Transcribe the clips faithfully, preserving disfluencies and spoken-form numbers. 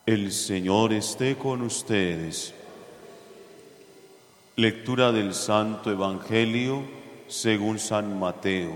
El Señor esté con ustedes. Lectura del Santo Evangelio según San Mateo.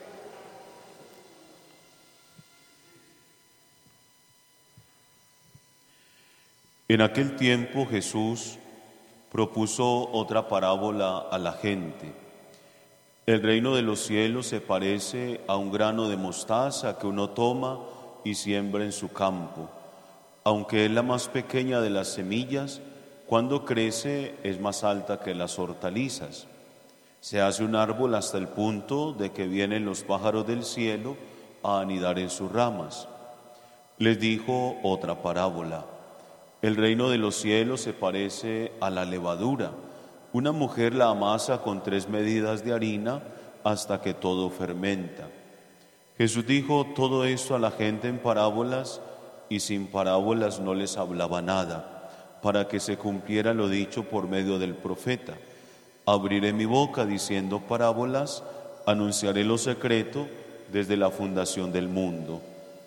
En aquel tiempo Jesús propuso otra parábola a la gente. El reino de los cielos se parece a un grano de mostaza que uno toma y siembra en su campo. Aunque es la más pequeña de las semillas, cuando crece es más alta que las hortalizas. Se hace un árbol hasta el punto de que vienen los pájaros del cielo a anidar en sus ramas. Les dijo otra parábola. El reino de los cielos se parece a la levadura. Una mujer la amasa con tres medidas de harina hasta que todo fermenta. Jesús dijo todo esto a la gente en parábolas, y sin parábolas no les hablaba nada, para que se cumpliera lo dicho por medio del profeta. Abriré mi boca diciendo parábolas, anunciaré lo secreto desde la fundación del mundo.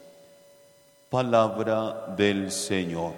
Palabra del Señor.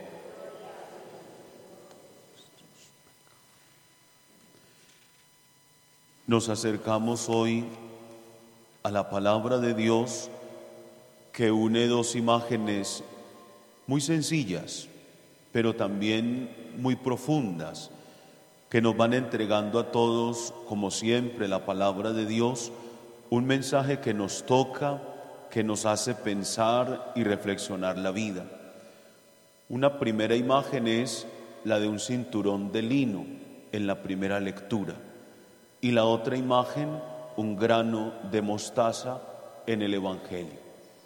Nos acercamos hoy a la palabra de Dios que une dos imágenes muy sencillas, pero también muy profundas, que nos van entregando a todos, como siempre, la palabra de Dios, un mensaje que nos toca, que nos hace pensar y reflexionar la vida. Una primera imagen es la de un cinturón de lino en la primera lectura, y la otra imagen, un grano de mostaza en el Evangelio.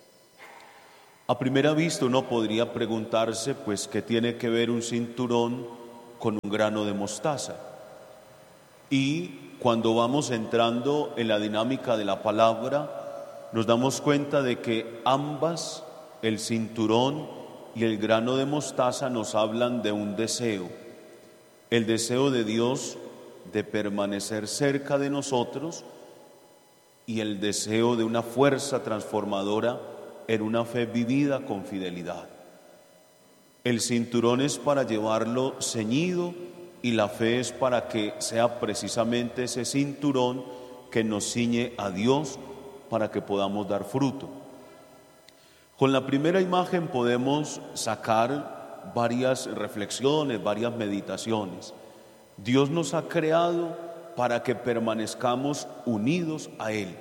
A primera vista uno podría preguntarse, pues, ¿qué tiene que ver un cinturón con un grano de mostaza? Y cuando vamos entrando en la dinámica de la palabra, nos damos cuenta de que ambas, el cinturón y el grano de mostaza, nos hablan de un deseo. El deseo de Dios de permanecer cerca de nosotros y el deseo de una fuerza transformadora en una fe vivida con fidelidad. El cinturón es para llevarlo ceñido y la fe es para que sea precisamente ese cinturón que nos ciñe a Dios para que podamos dar fruto. Con la primera imagen podemos sacar varias reflexiones, varias meditaciones. Dios nos ha creado para que permanezcamos unidos a Él.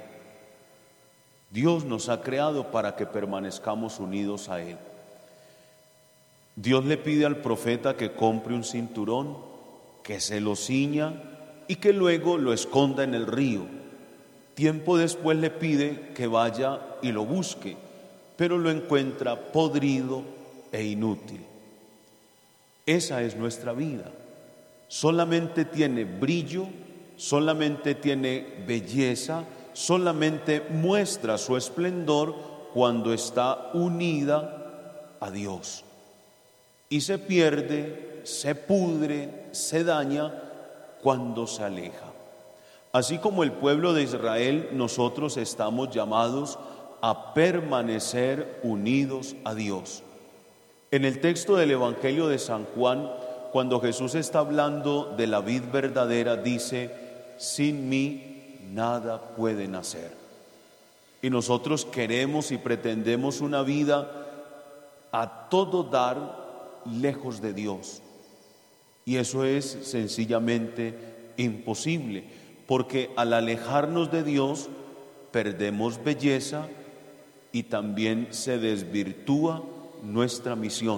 Dios nos ha creado para que permanezcamos unidos a Él. Dios le pide al profeta que compre un cinturón, que se lo ciña y que luego lo esconda en el río. Tiempo después le pide que vaya y lo busque, pero lo encuentra podrido e inútil. Esa es nuestra vida. Solamente tiene brillo, solamente tiene belleza, solamente muestra su esplendor cuando está unida a Dios. Y se pierde, se pudre, se daña cuando se aleja. Así como el pueblo de Israel, nosotros estamos llamados a permanecer unidos a Dios. En el texto del Evangelio de San Juan, cuando Jesús está hablando de la vid verdadera, dice: sin mí nada pueden hacer. Y nosotros queremos y pretendemos una vida a todo dar lejos de Dios. Y eso es sencillamente imposible, porque al alejarnos de Dios perdemos belleza y también se desvirtúa nuestra misión.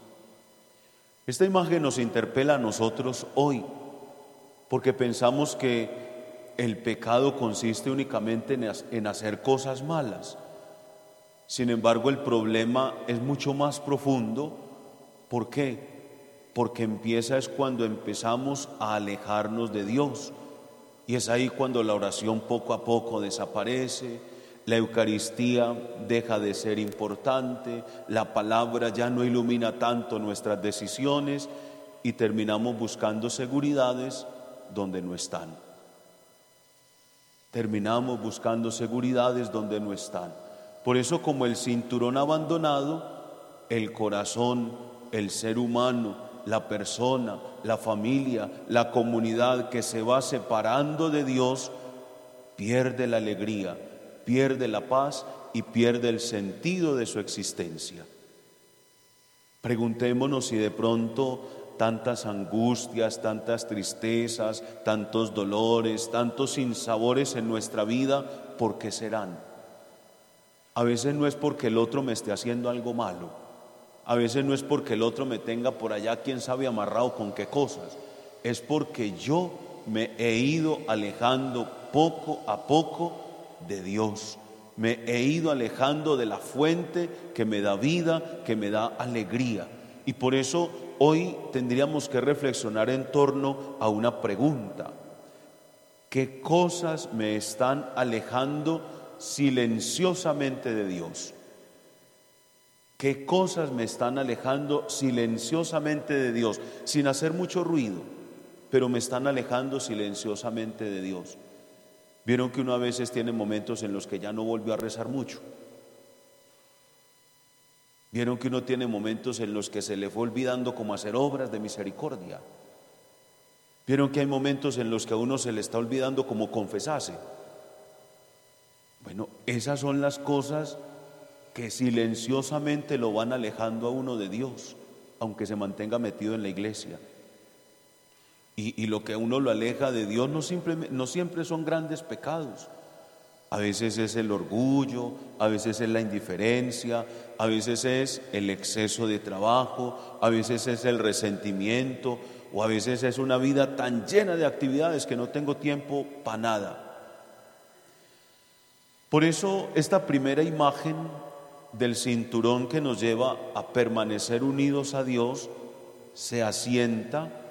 Esta imagen nos interpela a nosotros hoy, porque pensamos que el pecado consiste únicamente en hacer cosas malas. Sin embargo, el problema es mucho más profundo. ¿Por qué? Porque empieza es cuando empezamos a alejarnos de Dios. Y es ahí cuando la oración poco a poco desaparece, la Eucaristía deja de ser importante, la palabra ya no ilumina tanto nuestras decisiones y terminamos buscando seguridades donde no están. Terminamos buscando seguridades donde no están. Por eso, como el cinturón abandonado, el corazón el ser humano, la persona, la familia, la comunidad que se va separando de Dios, pierde la alegría, pierde la paz y pierde el sentido de su existencia. Preguntémonos si de pronto tantas angustias, tantas tristezas, tantos dolores, tantos sinsabores en nuestra vida, ¿por qué serán? A veces no es porque el otro me esté haciendo algo malo, a veces no es porque el otro me tenga por allá quién sabe amarrado con qué cosas, es porque yo me he ido alejando poco a poco de Dios, me he ido alejando de la fuente que me da vida, que me da alegría. Y por eso hoy tendríamos que reflexionar en torno a una pregunta: ¿qué cosas me están alejando silenciosamente de Dios? ¿Qué cosas me están alejando silenciosamente de Dios? Sin hacer mucho ruido, pero me están alejando silenciosamente de Dios. Vieron que uno a veces tiene momentos en los que ya no volvió a rezar mucho. Vieron que uno tiene momentos en los que se le fue olvidando cómo hacer obras de misericordia. Vieron que hay momentos en los que a uno se le está olvidando cómo confesarse. Bueno, esas son las cosas que silenciosamente lo van alejando a uno de Dios, aunque se mantenga metido en la iglesia. Y, y lo que a uno lo aleja de Dios no, simple, no siempre son grandes pecados. A veces es el orgullo, a veces es la indiferencia, a veces es el exceso de trabajo, a veces es el resentimiento, o a veces es una vida tan llena de actividades que no tengo tiempo para nada. Por eso esta primera imagen del cinturón que nos lleva a permanecer unidos a Dios se asienta